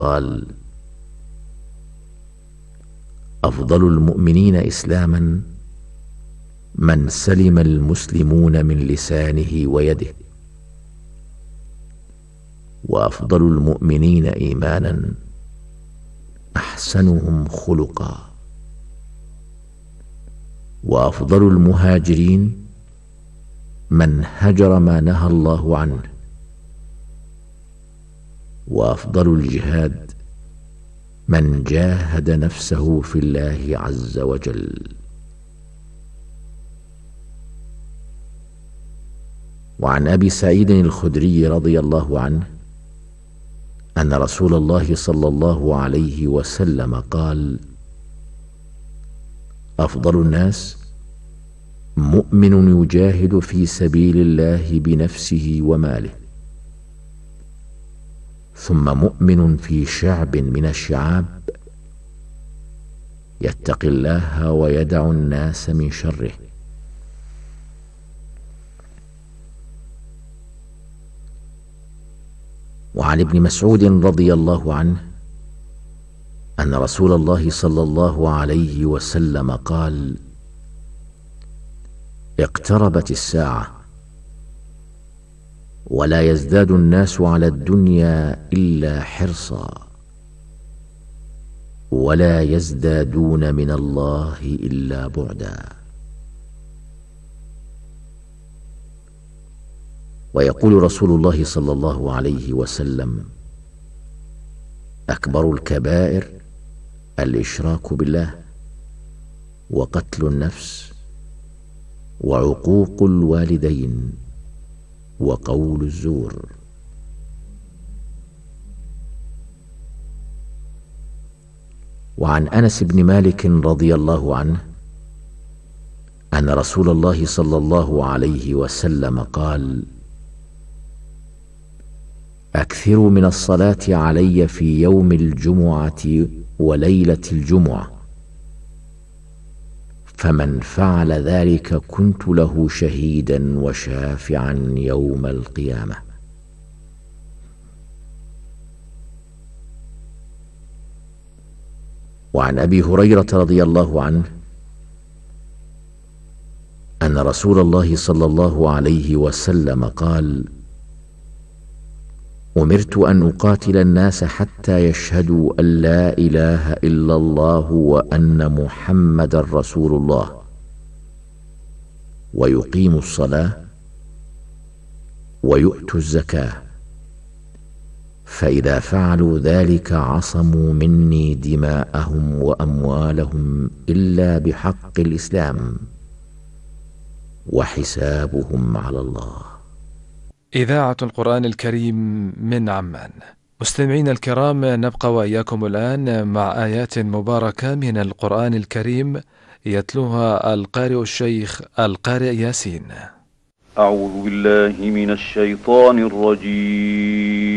قال: أفضل المؤمنين إسلاما من سلم المسلمون من لسانه ويده، وأفضل المؤمنين إيمانا أحسنهم خلقا، وأفضل المهاجرين من هجر ما نهى الله عنه، وأفضل الجهاد من جاهد نفسه في الله عز وجل. وعن أبي سعيد الخدري رضي الله عنه أن رسول الله صلى الله عليه وسلم قال: أفضل الناس مؤمن يجاهد في سبيل الله بنفسه وماله، ثم مؤمن في شعب من الشعاب يتقي الله ويدع الناس من شره. وعن ابن مسعود رضي الله عنه أن رسول الله صلى الله عليه وسلم قال: اقتربت الساعة ولا يزداد الناس على الدنيا إلا حرصا، ولا يزدادون من الله إلا بعدا. ويقول رسول الله صلى الله عليه وسلم: أكبر الكبائر الإشراك بالله، وقتل النفس، وعقوق الوالدين، وقول الزور. وعن أنس بن مالك رضي الله عنه أن رسول الله صلى الله عليه وسلم قال: أكثروا من الصلاة علي في يوم الجمعة وليلة الجمعة، فمن فعل ذلك كنت له شهيدا وشافعا يوم القيامة. وعن أبي هريرة رضي الله عنه أن رسول الله صلى الله عليه وسلم قال: أمرت أن أقاتل الناس حتى يشهدوا أن لا إله إلا الله وأن محمدا رسول الله، ويقيموا الصلاة ويؤتوا الزكاة، فإذا فعلوا ذلك عصموا مني دماءهم وأموالهم إلا بحق الإسلام، وحسابهم على الله. إذاعة القرآن الكريم من عمان. مستمعينا الكرام، نبقى وإياكم الآن مع آيات مباركة من القرآن الكريم يتلوها القارئ الشيخ القارئ ياسين. أعوذ بالله من الشيطان الرجيم.